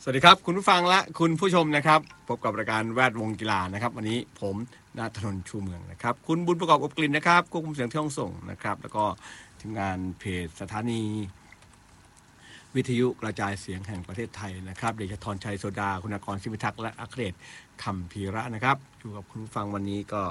สวัสดีครับคุณผู้ฟังและคุณผู้ชมนะครับพบกับรายการแวดวงกีฬานะครับวันนี้ผมณัฐนนท์ชูเมืองนะครับคุณบุญประกอบอบกลิ่นนะครับควบคุมเสียงที่ห้องส่งนะครับแล้วก็ทีมงานเพจสถานีวิทยุกระจายเสียงแห่งประเทศไทยนะครับเดชธรชัยโสดาคุณากรศิวิทักษ์และอัครเดชคำพีระนะครับอยู่กับคุณผู้ฟังวันนี้ก็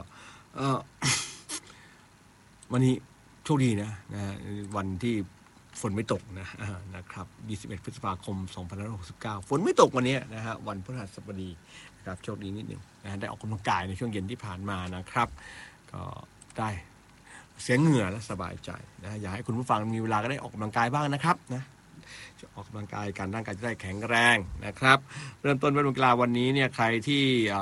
วันนี้โชคดีนะวันที่ฝนไม่ตกนะครับ21พฤษภาคม2569ฝนไม่ตกวันนี้นะฮะวันพฤหัสบดีนะครับโชคดีนิดนึงนะได้ออกกำลังกายในช่วงเย็นที่ผ่านมานะครับก็ได้เสียเหงื่อและสบายใจนะอยากให้คุณผู้ฟังมีเวลาก็ได้ออกกำลังกายบ้างนะครับนะจะออกกำลังกายการร่างกายจะได้แข็งแรงนะครับเริ่มต้นวันกีฬาวันนี้เนี่ยใครที่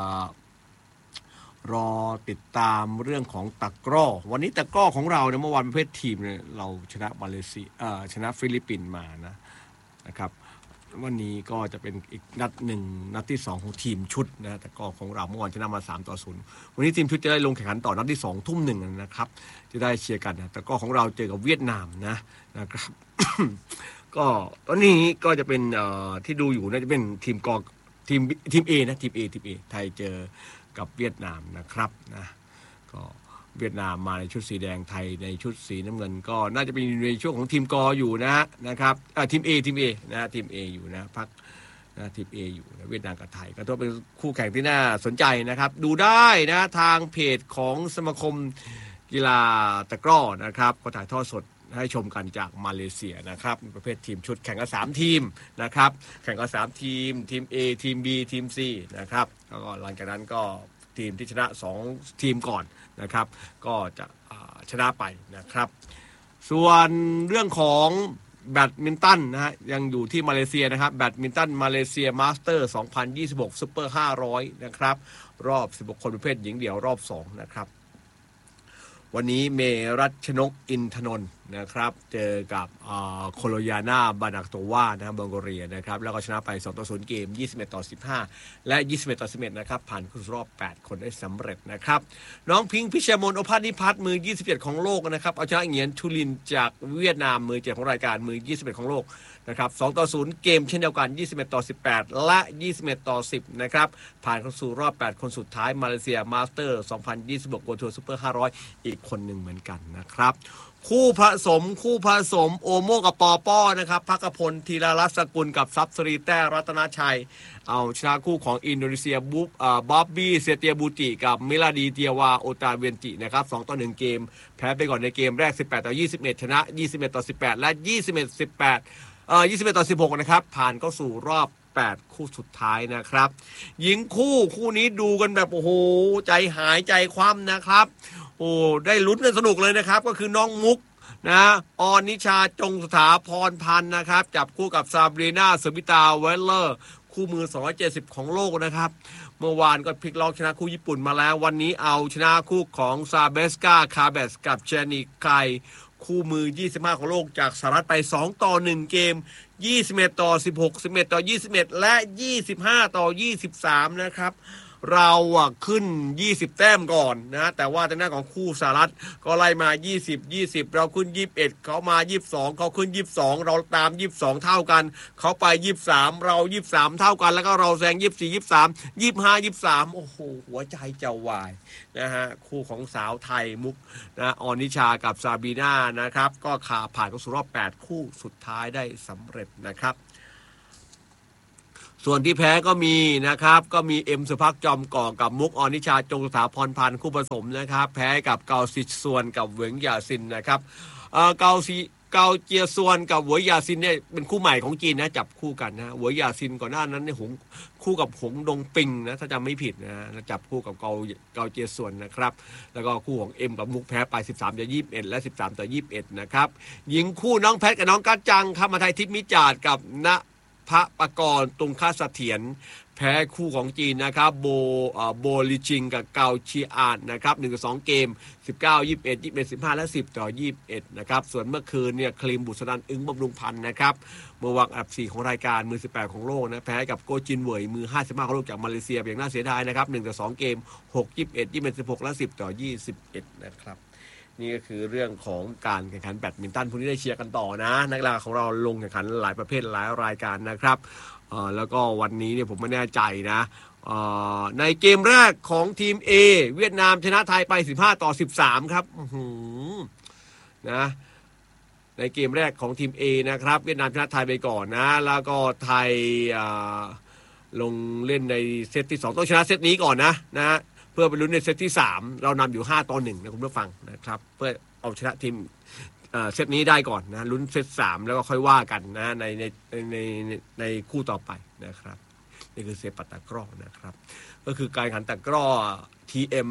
รอติดตามเรื่องของตะกร้อวันนี้ตะกร้อของเราเนี่ยเมื่อวานประเภททีมเนี่ยเราชนะมาเลเซียชนะฟิลิปปินส์มานะครับวันนี้ก็จะเป็นอีกนัดที่2ของทีมชุดนะตะกร้อของเราเมื่อวานชนะมา3-0วันนี้ทีมชุดจะได้ลงแข่งขันต่อนัดที่2 ทุ่ม 1นะครับจะได้เชียร์กันนะตะกร้อของเราเจอกับเวียดนามนะครับ ก็ตอนนี้ก็จะเป็นที่ดูอยู่น่าจะเป็นทีม A นะทีม A ไทยเจอกับเวียดนามนะครับนะก็เวียดนามมาในชุดสีแดงไทยในชุดสีน้ำเงินก็น่าจะเป็นในช่วงของทีมกออยู่นะครับทีม A นะทีม A อยู่นะพักนะทีม A อยู่นะเวียดนามกับไทยก็ต้องเป็นคู่แข่งที่น่าสนใจนะครับดูได้นะทางเพจของสมาคมกีฬาตะกร้อนะครับก็ถ่ายทอดสดให้ชมกันจากมาเลเซียนะครับประเภททีมชุดแข่งกัน3ทีมนะครับแข่งกัน3ทีม A ทีม B ทีม C นะครับแล้วก็หลังจากนั้นก็ทีมที่ชนะ2ทีมก่อนนะครับก็จะชนะไปนะครับส่วนเรื่องของแบดมินตันนะฮะยังอยู่ที่มาเลเซียนะครับแบดมินตันมาเลเซียมาสเตอร์2026ซุปเปอร์500นะครับรอบ16คนประเภทหญิงเดี่ยวรอบ2นะครับวันนี้เมรัชนกอินทนนท์นะครับเจอกับโคโลยาน่าบานักโตวานะครับบังโกเรียนะครับแล้วก็ชนะไป2-0เกม21-15และ21-11นะครับผ่านเข้าสู่รอบ8คนได้สำเร็จนะครับน้องพิงค์พิชมนต์โอภาสนิพัฒน์มือ27ของโลกนะครับเอาชนะเหงียนทุลินจากเวียดนามมือ7ของรายการมือ21ของโลกนะครับ2-0เกมเช่นเดียวกัน21-18และ21-10นะครับผ่านเข้าสู่รอบ8คนสุดท้ายมาเลเซียมาสเตอร์2026 World Tour Super 500อีกคนหนึ่งเหมือนกันนะครับคู่ผสมโอโมกับปอป้อนะครับภักพลธีรรัตน์สกุลกับซับสรีแต้รัตนชัยเอาชนะคู่ของอินโดนีเซียบ๊อบบี้เซเตียบูติกับมิลาดีเตียวาโอตาเวนตินะครับ2-1เกมแพ้ไปก่อนในเกมแรก18-21ชนะ21-18และ21-16นะครับผ่านเข้าสู่รอบ8คู่สุดท้ายนะครับหญิงคู่นี้ดูกันแบบโอ้โหใจหายใจคว่ำนะครับโอ้ได้ลุ้นกันสนุกเลยนะครับก็คือน้องมุกนะออนนิชาจงสถาพรพันธ์นะครับจับคู่กับซาบรีนาเซมิตาเวลเลอร์คู่มือ270ของโลกนะครับเมื่อวานก็พลิกล็อกชนะคู่ญี่ปุ่นมาแล้ววันนี้เอาชนะคู่ของซาเบสกาคาเบสกับเจนิไคคู่มือ25ของโลกจากสหรัฐไป2-1เกม21-16 11-21และ25-23นะครับเราขึ้น20แต้มก่อนนะแต่ว่าทางด้านของคู่สหรัฐก็ไล่มา20เราขึ้น21เขามา22เขาขึ้น22เราตาม22เท่ากันเขาไป23เรา23เท่ากันแล้วก็เราแซง24 23 25 23โอ้โหหัวใจจะวายนะฮะคู่ของสาวไทยมุกนะออนิชากับซาบีน่านะครับก็ผ่านเข้าสู่รอบ8คู่สุดท้ายได้สำเร็จนะครับส่วนที่แพ้ก็มีนะครับก็มีเอ็มสุภักจอมก่อกับมุกอนิชาจงสถาพรพันธ์คู่ผสมนะครับแพ้กับเกาซิส่วนกับเหวิงหยาซินนะครับเกาเจียส่วนกับเหวยหยาซินเนี่ยเป็นคู่ใหม่ของจีนนะจับคู่กันนะเหวยหยาซินก่อนหน้านั้นเนี่ยคู่กับหงดงปิงนะถ้าจำไม่ผิดนะจับคู่กับเกาเจียส่วนนะครับแล้วก็คู่ของเอ็มกับมุกแพ้ไป13-21และ13-21นะครับหญิงคู่น้องแพทกับน้องกัจจังครับมาไทยทิพย์มิจาดกับณพระปกรณ์ตุงค่าเสถียรแพ้คู่ของจีนนะครับโบลิจิงกับเกาชีอานนะครับ1-2เกม19-21 21-15และ10-21นะครับส่วนเมื่อคืนเนี่ยครีมบุษนันอึ้งบำรุงพันธ์นะครับเมื่อวางอันดับ4ของรายการมือ18ของโลกนะแพ้กับโกจินเหวยมือ55ของโลกจากมาเลเซียอย่างน่าเสียดายนะครับ1-2เกม6-21 21-16และ10-21นะครับนี่ก็คือเรื่องของการแข่งขันแบดมินตันพรุ่งนี้ได้เชียร์กันต่อนะนักกีฬาของเราลงแข่งขันหลายประเภทหลายรายการนะครับแล้วก็วันนี้เนี่ยผมไม่แน่ใจนะในเกมแรกของทีม A เวียดนามชนะไทยไป15-13ครับนะในเกมแรกของทีม A นะครับเวียดนามชนะไทยไปก่อนนะแล้วก็ไทยลงเล่นในเซตที่2ต้องชนะเซตนี้ก่อนนะเพื่อไปลุ้นในเซตที่3เรานำอยู่5-1นะคุณผู้ฟังนะครับเพื่อเอาชนะทีมเซตนี้ได้ก่อนนะลุ้นเซต3แล้วก็ค่อยว่ากันนะในคู่ต่อไปนะครับนี่คือเซปัตตะกร้อนะครับก็คือการแข่งขันตะกร้อ TM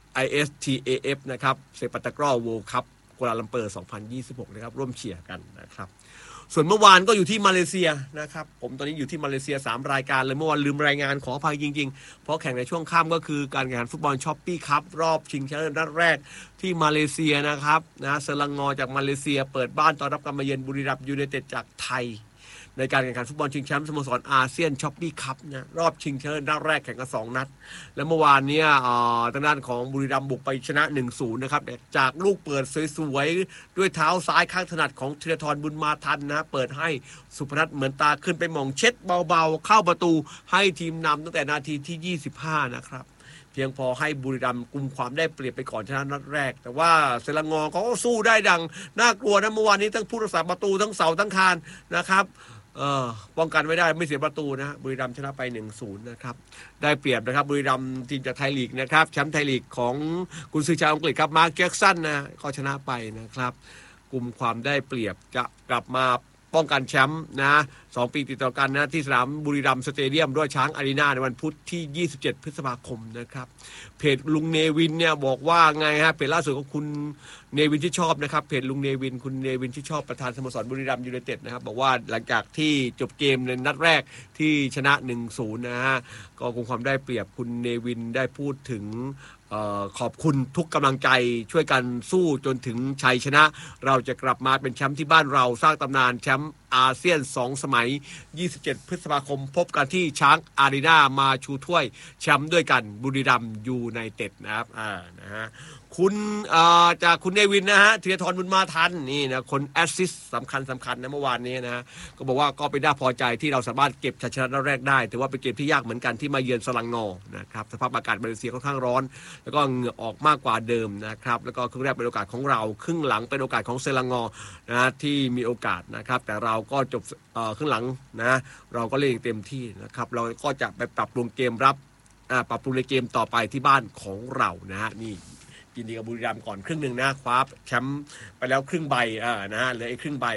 ISTAF นะครับเซปัตตะกร้อ World Cup กัวลาลัมเปอร์ 2026 นะครับร่วมเชียร์กันนะครับส่วนเมื่อวานก็อยู่ที่มาเลเซียนะครับผมตอนนี้อยู่ที่มาเลเซีย3รายการเลยเมื่อวานลืมรายงานขออภัยจริงๆเพราะแข่งในช่วงค่ำก็คือการแข่งขันฟุตบอลช้อปปี้คัพรอบชิงชนะเลิศนัดแรกที่มาเลเซียนะครับเซลังงอจากมาเลเซียเปิดบ้านต้อนรับการมาเยือนบุรีรัมย์ยูไนเต็ดจากไทยในการแข่งขันฟุตบอลชิงแชมป์สโมสรอาเซียนช้อปปี้คัพนะรอบชิงชนะเลิศนัดแรกแข่งกัน2นัดและเมื่อวานนี้ทางด้านของบุรีรัมย์บุกไปชนะ 1-0 นะครับจากลูกเปิดสวยๆด้วยเท้าซ้ายข้างถนัดของธีรทรบุญมาทันนะเปิดให้สุพนัทเหมือนตาขึ้นไปมองเช็ดเบาๆเข้าประตูให้ทีมนำตั้งแต่นาทีที่25นะครับเพียงพอให้บุรีรัมย์กุมความได้เปรียบไปก่อนชนะนัดแรกแต่ว่าเซลังงอเขาก็สู้ได้ดังน่ากลัวนะเมื่อวานนี้ทั้งผู้รักษาประตูทั้งเสาทั้งคานนะครับป้องกันไม่ได้ไม่เสียประตูนะบุรีรัมย์ชนะไป 1-0 นะครับได้เปรียบนะครับบุรีรัมย์ทีมจากไทยลีกนะครับแชมป์ไทยลีกของกุนซือชาวอังกฤษครับมาร์คแจ็คสันนะก็ชนะไปนะครับกุมความได้เปรียบจะกลับมาป้องกันแชมป์นะ2 ปีติดต่อกันนะที่สนามบุรีรัมย์สเตเดียมด้วยช้างอารีนาในวันพุธที่27พฤษภาคมนะครับเพจลุงเนวินเนี่ยบอกว่าไงฮะเพจล่าสุดของคุณเนวินที่ชอบนะครับเพจลุงเนวินคุณเนวินที่ชอบประธานสโมสรบุรีรัมย์ยูไนเต็ดนะครับบอกว่าหลังจากที่จบเกมในนัดแรกที่ชนะ 1-0 นะฮะก็คงความได้เปรียบคุณเนวินได้พูดถึงขอบคุณทุกกำลังใจช่วยกันสู้จนถึงชัยชนะเราจะกลับมาเป็นแชมป์ที่บ้านเราสร้างตำนานแชมป์อาเซียน2สมัย27พฤษภาคมพบกันที่ช้างอารีนามาชูถ้วยแชมป์ด้วยกันบุรีรัมย์ยูไนเต็ดนะครับนะฮะคุณจากคุณเนวินนะฮะธีรทรบุญมาทันนี่นะคนแอสซิสต์สำคัญนะเมื่อวานนี้นะก็บอกว่าก็เป็นน่าพอใจที่เราสามารถเก็บชัยชนะแรกได้แต่ว่าเป็นเกมที่ยากเหมือนกันที่มาเยือนสลังงอนะครับสภาพอากาศมาเลเซียค่อนข้างร้อนแล้วก็เหงื่อออกมากกว่าเดิมนะครับแล้วก็ครึ่งแรกเป็นโอกาสของเราครึ่งหลังเป็นโอกาสของเซลังงอนะที่มีโอกาสนะครับแต่เราก็จบครึ่งหลังนะเราก็เล่นเต็มที่นะครับเราก็จะไปปรับปรุงเกมรับปรับปรุงในเกมต่อไปที่บ้านของเรานะฮะนี่ยินดีกับบุรีรัมย์ก่อนครึ่งหนึ่งนะคว้าแชมป์ไปแล้วครึ่งใบนะฮะเหลืออีกครึ่งใบ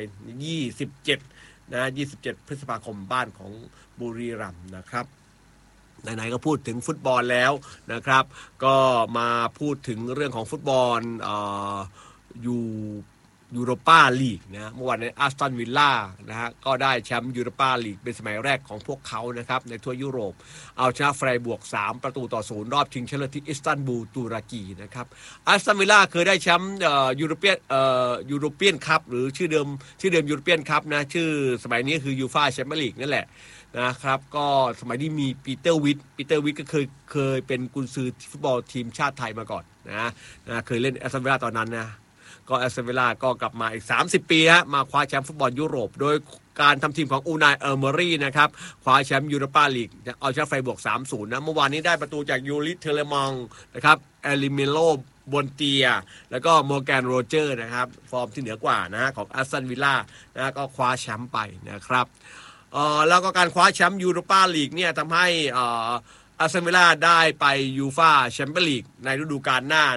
27นะ27พฤษภาคมบ้านของบุรีรัมย์นะครับไหนๆก็พูดถึงฟุตบอลแล้วนะครับก็มาพูดถึงเรื่องของฟุตบอลยูโรปาลีกนะเมื่อวานในอาสตันวิลล่านะฮะก็ได้แชมป์ยูโรปาลีกเป็นสมัยแรกของพวกเขานะครับในทั่วยุโรปเอาชนะไฟบวก3-0รอบชิงชนะเลิศที่อิสตันบูลตุรกีนะครับอาสตันวิลล่าเคยได้แชมป์ยูโรเปียนคัพหรือชื่อเดิมยูโรเปียนคัพนะชื่อสมัยนี้คือยูฟ่าแชมเปี้ยนลีกนั่นแหละนะครับก็สมัยนี้มีปีเตอร์วิทก็เคยเป็นกุนซือฟุตบอลทีมชาติไทยมาก่อนนะเคยเล่นอาสตันวิลล่าตอนนั้นนะก็แอสตันวิลล่าก็กลับมาอีก30 ปีฮะมาคว้าแชมป์ฟุตบอลยุโรปโดยการทำทีมของอูนายเออร์เมอรี่นะครับคว้าแชมป์ยูโรปาลีกเอาชนะไฟบวก 3-0 นะเมื่อวานนี้ได้ประตูจากยูริเทเลมองนะครับเอลิเมโลบอนเตียแล้วก็โมแกนโรเจอร์นะครับฟอร์มที่เหนือกว่านะของแอสตันวิลล่านะก็คว้าแชมป์ไปนะครับแล้วก็การคว้าแชมป์ยูโรปาลีกเนี่ยทำให้อาสตันวิลล่าได้ไปยูฟ่าแชมเปี้ยนลีกในฤดูกาลหน้า